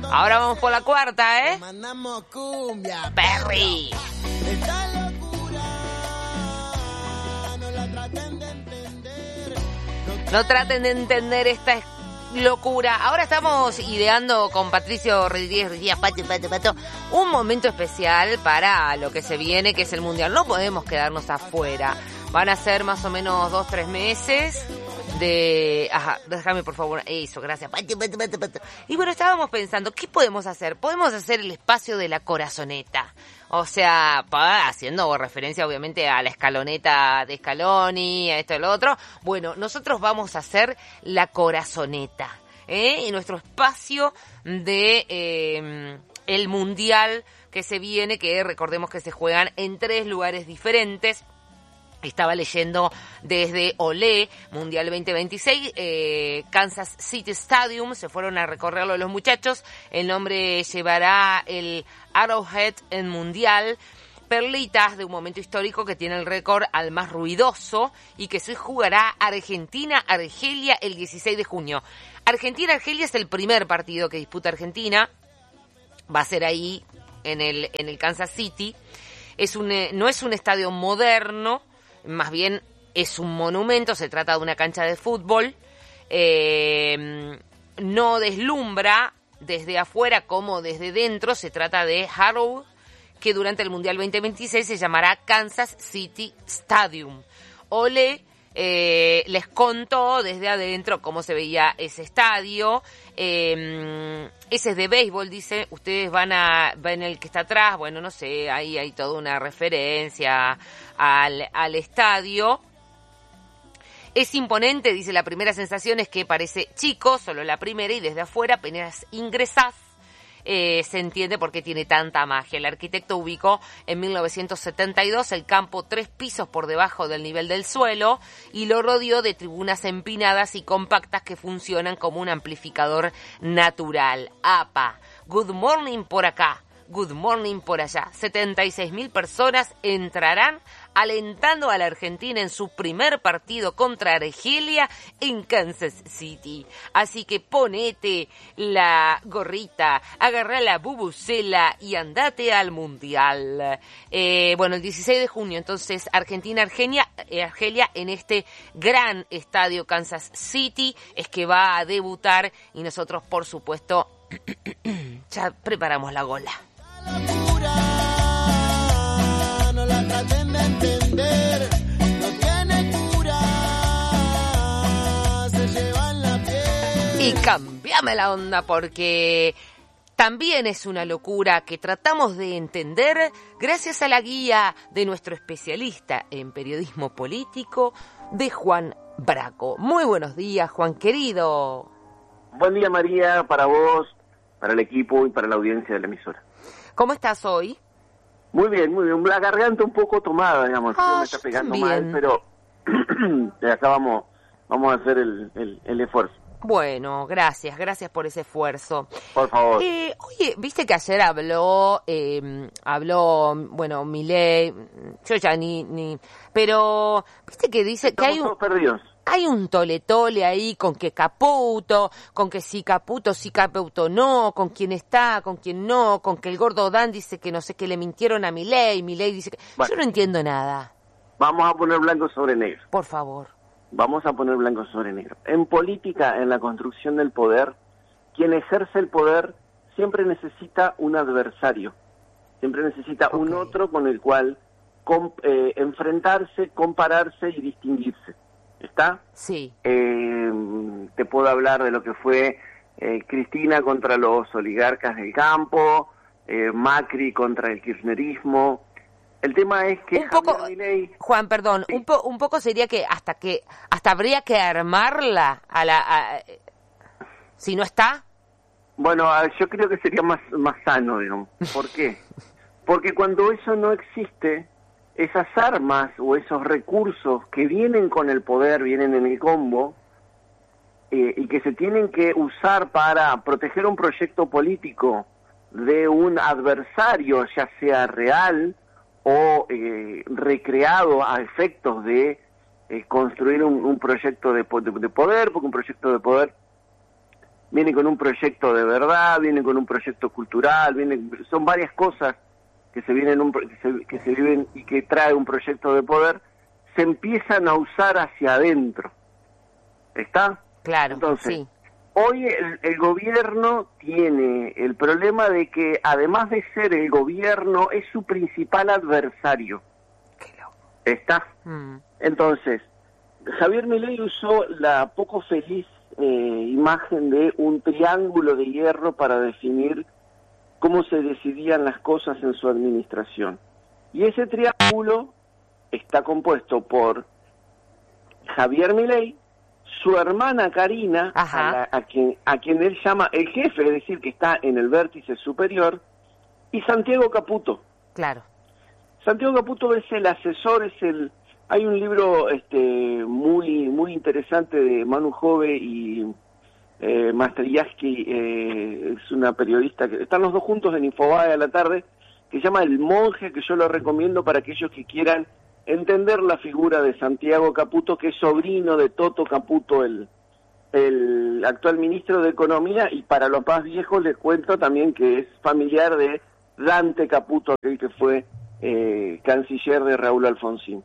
Ahora vamos por la cuarta, ¿eh? Mandamos cumbia, Perry. esta locura no la traten de entender. No traten de entender esta locura. Ahora estamos ideando con Patricio Rodríguez, Pato, un momento especial para lo que se viene, que es el Mundial. No podemos quedarnos afuera. Van a ser más o menos 2-3 meses de... Ajá, déjame por favor. Eso, gracias. Pato. Y bueno, estábamos pensando, ¿qué podemos hacer? Podemos hacer el espacio de la corazoneta. O sea, haciendo referencia obviamente a la escaloneta de Scaloni, a esto y lo otro. Bueno, nosotros vamos a hacer la corazoneta, en nuestro espacio de el Mundial que se viene, que recordemos que se juegan en 3 lugares diferentes. Estaba leyendo desde Olé, Mundial 2026, Kansas City Stadium, se fueron a recorrerlo los muchachos. El nombre llevará el Arrowhead en Mundial, perlitas de un momento histórico que tiene el récord al más ruidoso y que se jugará Argentina-Argelia el 16 de junio. Argentina-Argelia es el primer partido que disputa Argentina, va a ser ahí en el Kansas City. No es un estadio moderno, más bien es un monumento, se trata de una cancha de fútbol, no deslumbra desde afuera como desde dentro, se trata de Arrowhead, que durante el Mundial 2026 se llamará Kansas City Stadium. Ole les contó desde adentro cómo se veía ese estadio. Ese es de béisbol, dice. Ustedes ven el que está atrás. Bueno, no sé, ahí hay toda una referencia al estadio. Es imponente, dice. La primera sensación es que parece chico, solo la primera, y desde afuera apenas ingresás. Se entiende por qué tiene tanta magia. El arquitecto ubicó en 1972 el campo 3 pisos por debajo del nivel del suelo y lo rodeó de tribunas empinadas y compactas que funcionan como un amplificador natural. ¡Apa! Good morning por acá, good morning por allá. 76.000 personas entrarán alentando a la Argentina en su primer partido contra Argelia en Kansas City. Así que ponete la gorrita, agarrá la bubucela y andate al Mundial. Bueno, el 16 de junio, entonces, Argentina-Argelia en este gran estadio Kansas City es que va a debutar y nosotros, por supuesto, ya preparamos la gola. No la traten de entender, no tiene cura, se llevan la piel. Y cambiame la onda porque también es una locura que tratamos de entender gracias a la guía de nuestro especialista en periodismo político, de Juan Braco. Muy buenos días, Juan querido. Buen día, María, para vos, para el equipo y para la audiencia de la emisora. ¿Cómo estás hoy? Muy bien, muy bien. La garganta un poco tomada, digamos. Me está pegando mal, pero acá vamos a hacer el esfuerzo. Bueno, gracias por ese esfuerzo. Por favor. Oye, viste que ayer habló, bueno, Milei, yo ya pero viste que dice Estamos que hay todos perdidos. Hay un tole ahí con que Caputo, con que sí Caputo no, con quién está, con quién no, con que el gordo Dan dice que no sé, que le mintieron a Milei dice que... Bueno, yo no entiendo nada. Vamos a poner blanco sobre negro. Por favor. Vamos a poner blanco sobre negro. En política, en la construcción del poder, quien ejerce el poder siempre necesita un adversario. Siempre necesita un otro con el cual enfrentarse, compararse y distinguirse. ¿Está? Sí. Te puedo hablar de lo que fue Cristina contra los oligarcas del campo, Macri contra el kirchnerismo. El tema es que un poco, Milei, Juan, perdón, sí. un poco sería que hasta habría que armarla si no está. Bueno, yo creo que sería más sano, digamos. ¿Por qué? Porque cuando eso no existe, esas armas o esos recursos que vienen con el poder, vienen en el combo, y que se tienen que usar para proteger un proyecto político de un adversario, ya sea real o recreado a efectos de construir un proyecto de poder, porque un proyecto de poder viene con un proyecto de verdad, viene con un proyecto cultural, son varias cosas que se vienen que se viven y que trae un proyecto de poder, se empiezan a usar hacia adentro. ¿Está? Claro, entonces, sí. Hoy el gobierno tiene el problema de que, además de ser el gobierno, es su principal adversario. ¿Está? Entonces, Javier Milei usó la poco feliz imagen de un triángulo de hierro para definir cómo se decidían las cosas en su administración. Y ese triángulo está compuesto por Javier Milei, su hermana Karina, a quien él llama el jefe, es decir, que está en el vértice superior, y Santiago Caputo. Claro. Santiago Caputo es el asesor, hay un libro muy interesante de Manu Jove y Mastriaski, es una periodista, que están los dos juntos en Infobae a la tarde, que se llama El Monje, que yo lo recomiendo para aquellos que quieran entender la figura de Santiago Caputo, que es sobrino de Toto Caputo, el actual ministro de Economía, y para los más viejos les cuento también que es familiar de Dante Caputo, aquel que fue canciller de Raúl Alfonsín.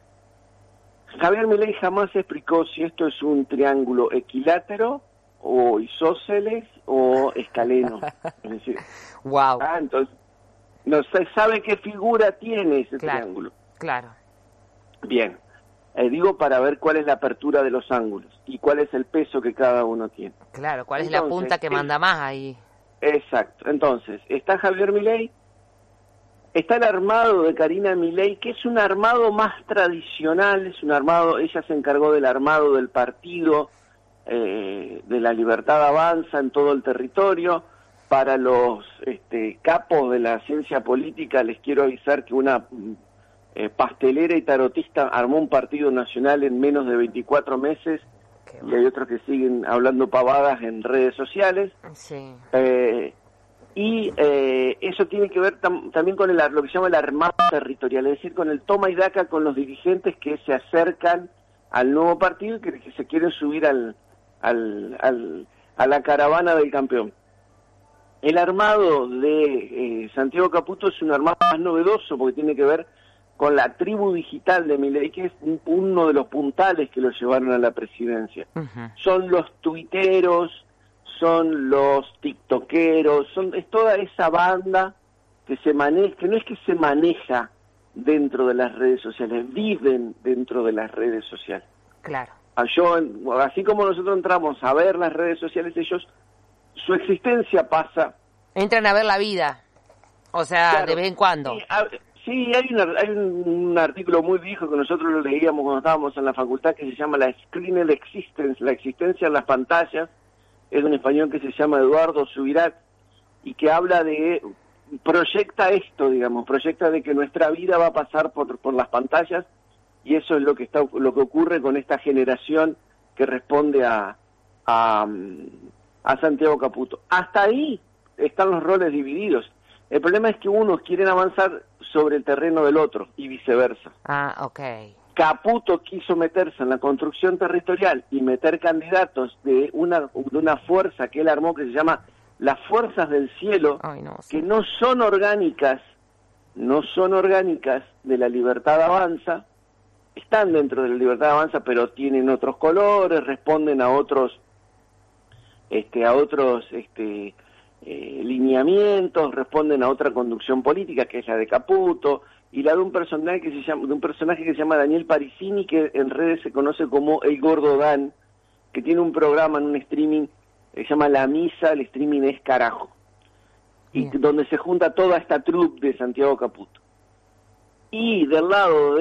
Javier Milei jamás explicó si esto es un triángulo equilátero o isósceles o escaleno. Es decir, wow. Entonces no se sabe qué figura tiene ese triángulo. Claro. Bien, digo para ver cuál es la apertura de los ángulos y cuál es el peso que cada uno tiene. Claro, cuál es la punta que manda más ahí. Exacto. Entonces, está Javier Milei, está el armado de Karina Milei, que es un armado más tradicional, es un armado, ella se encargó del armado del partido de la Libertad Avanza en todo el territorio. Para los capos de la ciencia política les quiero avisar que una pastelera y tarotista armó un partido nacional en menos de 24 meses, y hay otros que siguen hablando pavadas en redes sociales. Sí. Y eso tiene que ver también con lo que se llama el armado territorial, es decir, con el toma y daca con los dirigentes que se acercan al nuevo partido y que se quieren subir a la caravana del campeón. El armado de Santiago Caputo es un armado más novedoso porque tiene que ver con la tribu digital de Milei, que es uno de los puntales que lo llevaron a la presidencia. Son los tuiteros, son los tiktokeros, es toda esa banda que se maneja, que no es que se maneja dentro de las redes sociales, viven dentro de las redes sociales. Claro. Así como nosotros entramos a ver las redes sociales, ellos, su existencia pasa. Entran a ver la vida, o sea, claro, de vez en cuando. Sí, hay un artículo muy viejo que nosotros lo leíamos cuando estábamos en la facultad, que se llama La Screened Existence, la existencia en las pantallas. Es un español que se llama Eduardo Subirats y que habla proyecta esto, digamos, proyecta de que nuestra vida va a pasar por las pantallas, y eso es lo que ocurre con esta generación que responde a Santiago Caputo. Hasta ahí están los roles divididos. El problema es que unos quieren avanzar sobre el terreno del otro y viceversa. Okay. Caputo quiso meterse en la construcción territorial y meter candidatos de una fuerza que él armó que se llama las Fuerzas del Cielo, que no son orgánicas de la Libertad Avanza, están dentro de la Libertad Avanza, pero tienen otros colores, responden a otros lineamientos, responden a otra conducción política, que es la de Caputo, y la de un personaje que se llama Daniel Parisini, que en redes se conoce como El Gordo Dan, que tiene un programa en un streaming que se llama La Misa, el streaming es Carajo, y donde se junta toda esta troupe de Santiago Caputo. Y del lado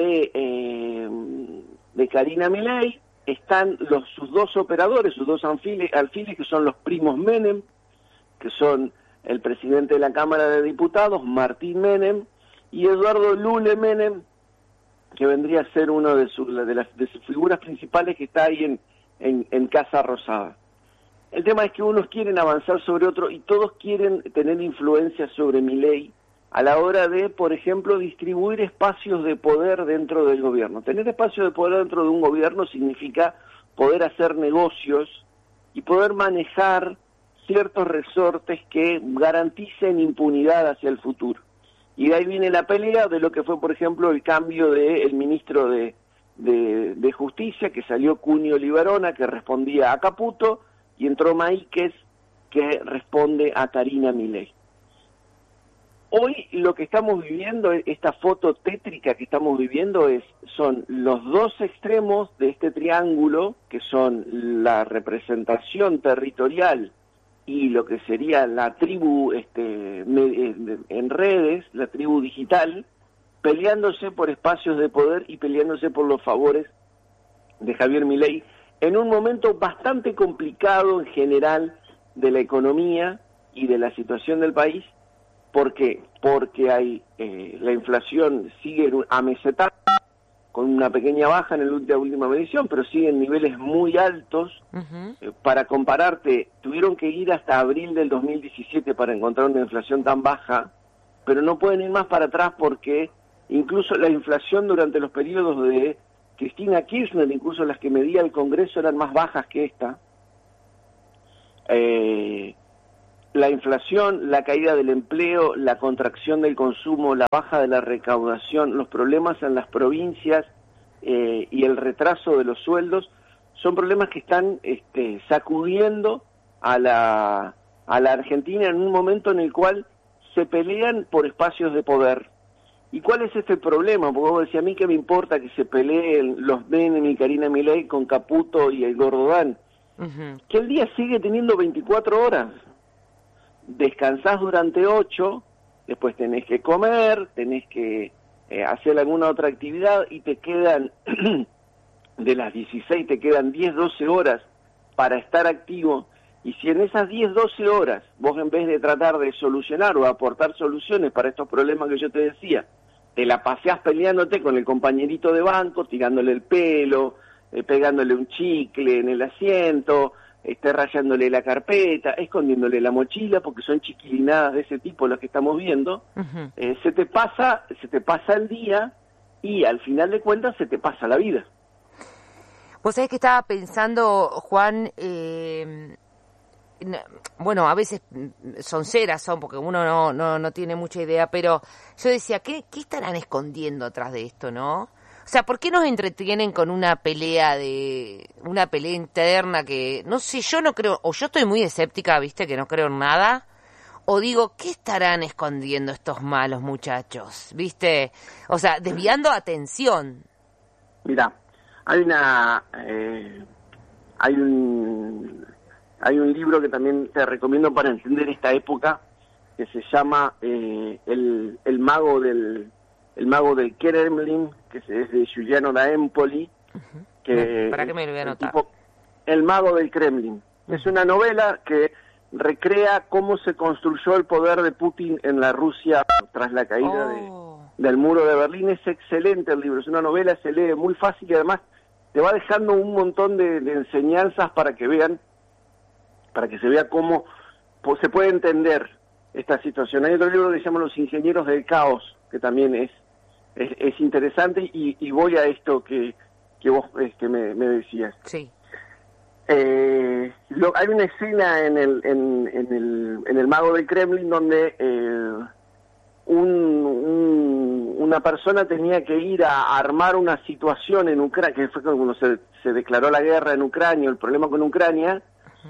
de Karina Milei están sus dos operadores, sus dos alfiles, que son los primos Menem, que son el presidente de la Cámara de Diputados, Martín Menem, y Eduardo Lule Menem, que vendría a ser uno de sus figuras principales, que está ahí en Casa Rosada. El tema es que unos quieren avanzar sobre otro y todos quieren tener influencia sobre Milei a la hora de, por ejemplo, distribuir espacios de poder dentro del gobierno. Tener espacios de poder dentro de un gobierno significa poder hacer negocios y poder manejar ciertos resortes que garanticen impunidad hacia el futuro. Y de ahí viene la pelea de lo que fue, por ejemplo, el cambio del ministro de Justicia, que salió Cunio Liberona, que respondía a Caputo, y entró Maíquez, que responde a Karina Milei. Hoy lo que estamos viviendo, esta foto tétrica que estamos viviendo, son los dos extremos de este triángulo, que son la representación territorial y lo que sería la tribu en redes, la tribu digital, peleándose por espacios de poder y peleándose por los favores de Javier Milei, en un momento bastante complicado en general de la economía y de la situación del país. ¿Por qué? Porque hay la inflación sigue amesetada, con una pequeña baja en la última medición, pero sigue en niveles muy altos. Para compararte, tuvieron que ir hasta abril del 2017 para encontrar una inflación tan baja, pero no pueden ir más para atrás porque incluso la inflación durante los periodos de Cristina Kirchner, incluso las que medía el Congreso, eran más bajas que esta. La inflación, la caída del empleo, la contracción del consumo, la baja de la recaudación, los problemas en las provincias y el retraso de los sueldos, son problemas que están sacudiendo a la Argentina en un momento en el cual se pelean por espacios de poder. ¿Y cuál es este problema? Porque vos decís, a mí qué me importa que se peleen los Menem y Karina Milei con Caputo y el Gordodán. Que el día sigue teniendo 24 horas. Descansás durante 8, después tenés que comer, tenés que hacer alguna otra actividad y te quedan, de las 16 te quedan 10, 12 horas para estar activo. Y si en esas 10, 12 horas vos, en vez de tratar de solucionar o aportar soluciones para estos problemas que yo te decía, te la paseás peleándote con el compañerito de banco, tirándole el pelo, pegándole un chicle en el asiento, rayándole la carpeta, escondiéndole la mochila, porque son chiquilinadas de ese tipo las que estamos viendo, se te pasa el día y al final de cuentas se te pasa la vida. Vos sabés que estaba pensando, Juan, bueno, a veces sonceras son, porque uno no tiene mucha idea, pero yo decía, ¿qué estarán escondiendo atrás de esto, no? O sea, ¿por qué nos entretienen con una pelea interna que, no sé, yo no creo, o yo estoy muy escéptica, viste, que no creo en nada, o digo, ¿qué estarán escondiendo estos malos muchachos? ¿Viste? O sea, desviando atención. Mirá, hay un libro que también te recomiendo para entender esta época, que se llama el mago del Kremlin, que es de Giuliano da Empoli, que ¿para qué me lo voy a anotar? El mago del Kremlin. Es una novela que recrea cómo se construyó el poder de Putin en la Rusia tras la caída del muro de Berlín. Es excelente el libro, es una novela, se lee muy fácil y además te va dejando un montón de enseñanzas para que se vea cómo se puede entender esta situación. Hay otro libro que se llama Los Ingenieros del Caos, que también es interesante, y voy a esto que vos me decías. Sí. Hay una escena en el Mago del Kremlin donde una persona tenía que ir a armar una situación en Ucrania, que fue cuando se declaró la guerra en Ucrania, el problema con Ucrania,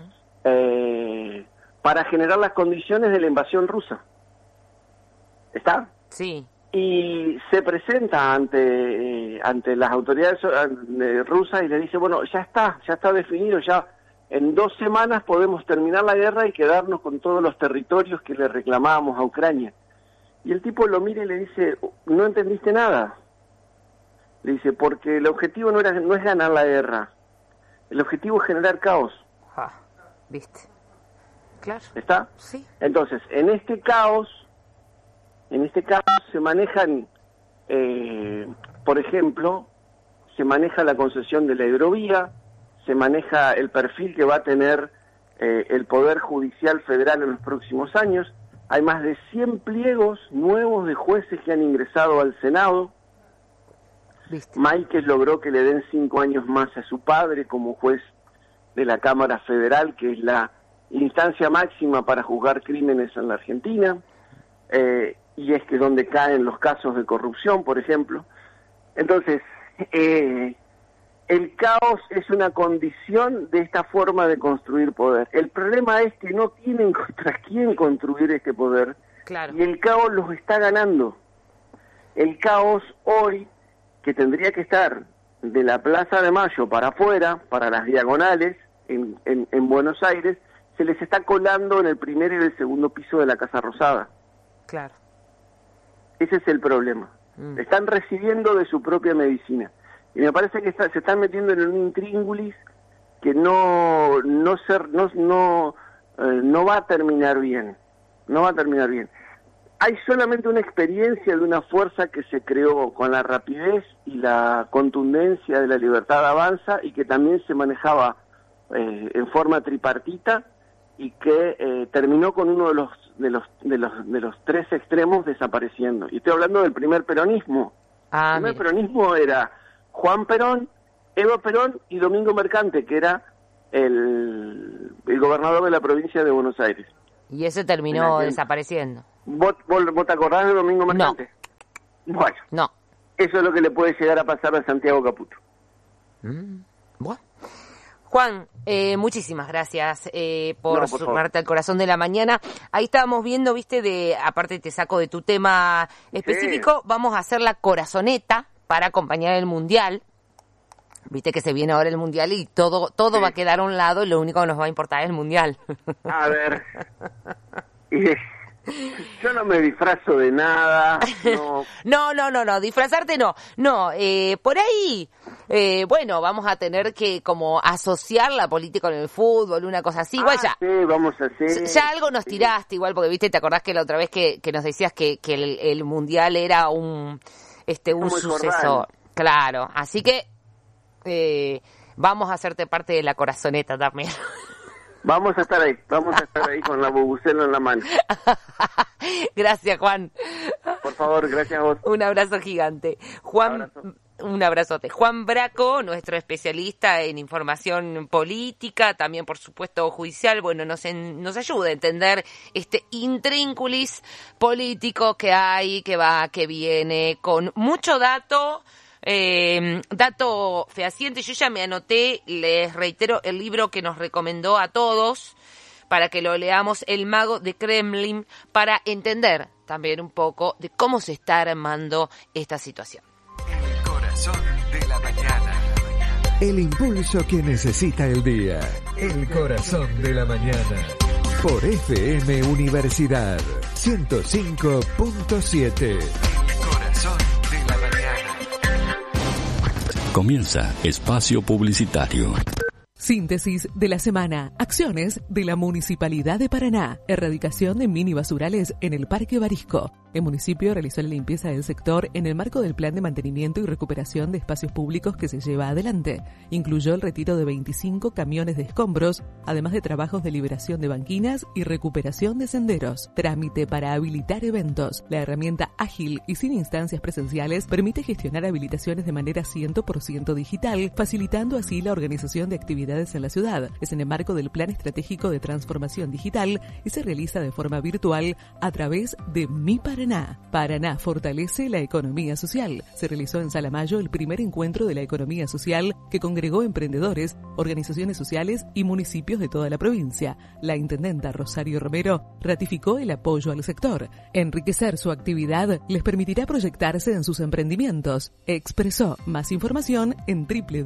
para generar las condiciones de la invasión rusa. ¿Está? Sí. Y se presenta ante las autoridades rusas y le dice, bueno, ya está definido, ya en 2 semanas podemos terminar la guerra y quedarnos con todos los territorios que le reclamábamos a Ucrania. Y el tipo lo mira y le dice, no entendiste nada. Le dice, porque el objetivo no es ganar la guerra, el objetivo es generar caos. ¿Viste? Claro. ¿Está? Sí. Entonces, en este caos se manejan, por ejemplo, se maneja la concesión de la hidrovía, se maneja el perfil que va a tener el Poder Judicial Federal en los próximos años. Hay más de 100 pliegos nuevos de jueces que han ingresado al Senado. ¿Viste? Máiquez logró que le den 5 años más a su padre como juez de la Cámara Federal, que es la instancia máxima para juzgar crímenes en la Argentina, y es que donde caen los casos de corrupción, por ejemplo. Entonces, el caos es una condición de esta forma de construir poder. El problema es que no tienen contra quién construir este poder, Claro. y el caos los está ganando. El caos hoy, que tendría que estar de la Plaza de Mayo para afuera, para las diagonales, en Buenos Aires, se les está colando en el primer y el segundo piso de la Casa Rosada. Claro. Ese es el problema. Están recibiendo de su propia medicina. Y me parece que se están metiendo en un intríngulis que no va a terminar bien. No va a terminar bien. Hay solamente una experiencia de una fuerza que se creó con la rapidez y la contundencia de la Libertad Avanza, y que también se manejaba en forma tripartita, y que terminó con uno de los tres extremos desapareciendo. Y estoy hablando del primer peronismo. El primer peronismo era Juan Perón, Evo Perón y Domingo Mercante, que era el gobernador de la provincia de Buenos Aires. Y ese terminó desapareciendo. ¿Vos te acordás de Domingo Mercante? No. Bueno, no. Eso es lo que le puede llegar a pasar a Santiago Caputo. Bueno. Juan, muchísimas gracias por sumarte al Corazón de la Mañana. Ahí estábamos viendo, viste, aparte te saco de tu tema específico, vamos a hacer la corazoneta para acompañar el Mundial. Viste que se viene ahora el Mundial y todo va a quedar a un lado, y lo único que nos va a importar es el Mundial. A ver, yo no me disfrazo de nada. No, disfrazarte no. No, por ahí, bueno, vamos a tener que como asociar la política con el fútbol, una cosa así. Igual ya. Sí, vamos a hacer. Ya algo nos tiraste, igual, porque viste, te acordás que la otra vez que nos decías que el Mundial era un suceso. Claro, así que vamos a hacerte parte de la corazoneta también. Vamos a estar ahí con la bubucela en la mano. Gracias, Juan. Por favor, gracias a vos. Un abrazo gigante. Juan, un abrazote. Juan Braco, nuestro especialista en información política, también por supuesto judicial, bueno, nos ayuda a entender este intrínculis político que hay, que va, que viene, con mucho dato fehaciente. Yo ya me anoté, les reitero, el libro que nos recomendó a todos para que lo leamos, El Mago de Kremlin, para entender también un poco de cómo se está armando esta situación. El corazón de la mañana. El impulso que necesita el día. El corazón de la mañana. Por FM Universidad 105.7. Corazón de la mañana. Comienza Espacio Publicitario. Síntesis de la semana. Acciones de la Municipalidad de Paraná. Erradicación de mini basurales en el Parque Barisco. El municipio realizó la limpieza del sector en el marco del plan de mantenimiento y recuperación de espacios públicos que se lleva adelante. Incluyó el retiro de 25 camiones de escombros, además de trabajos de liberación de banquinas y recuperación de senderos. Trámite para habilitar eventos. La herramienta ágil y sin instancias presenciales permite gestionar habilitaciones de manera 100% digital, facilitando así la organización de actividades en la ciudad. Es en el marco del Plan Estratégico de Transformación Digital y se realiza de forma virtual a través de Mi Paraná. Paraná fortalece la economía social. Se realizó en Salamayo el primer encuentro de la economía social que congregó emprendedores, organizaciones sociales y municipios de toda la provincia. La intendenta Rosario Romero ratificó el apoyo al sector. Enriquecer su actividad les permitirá proyectarse en sus emprendimientos. Expresó. Más información en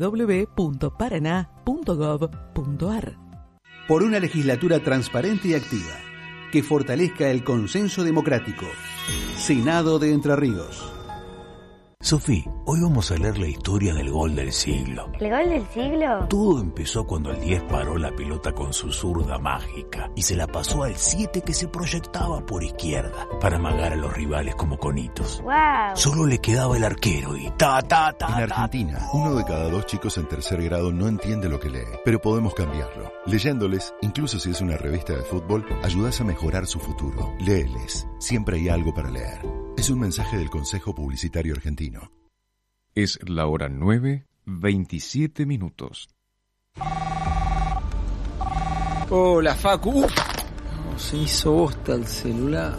www.paraná.gov.ar. Por una legislatura transparente y activa que fortalezca el consenso democrático. Senado de Entre Ríos. Sofí, hoy vamos a leer la historia del gol del siglo. ¿El gol del siglo? Todo empezó cuando el 10 paró la pelota con su zurda mágica y se la pasó al 7 que se proyectaba por izquierda para amagar a los rivales como conitos. ¡Wow! Solo le quedaba el arquero y En Argentina, 1 de cada 2 chicos en tercer grado no entiende lo que lee, pero podemos cambiarlo. Leyéndoles, incluso si es una revista de fútbol, ayudas a mejorar su futuro. Léeles, siempre hay algo para leer. Es un mensaje del Consejo Publicitario Argentino. Es la hora 9:27. Hola, Facu. Se hizo bosta el celular.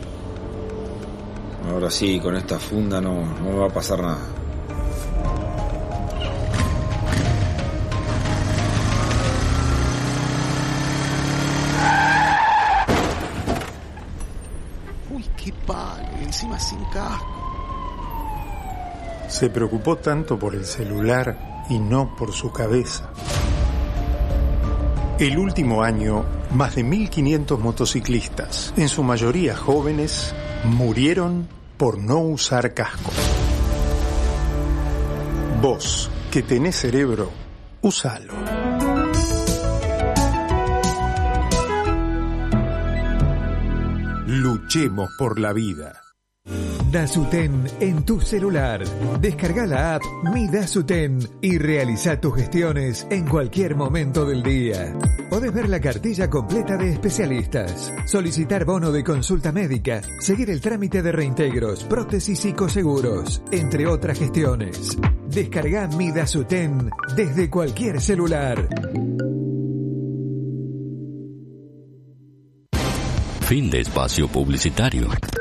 Ahora sí, con esta funda no me va a pasar nada. Uy, qué palo, encima sin casco. Se preocupó tanto por el celular y no por su cabeza. El último año, más de 1.500 motociclistas, en su mayoría jóvenes, murieron por no usar casco. Vos, que tenés cerebro, úsalo. Luchemos por la vida. Dasuten en tu celular. Descarga la app Mi Dasuten y realiza tus gestiones en cualquier momento del día. Podés ver la cartilla completa de especialistas, solicitar bono de consulta médica, seguir el trámite de reintegros, prótesis y coseguros, entre otras gestiones. Descarga Mi Dasuten desde cualquier celular. Fin de espacio publicitario.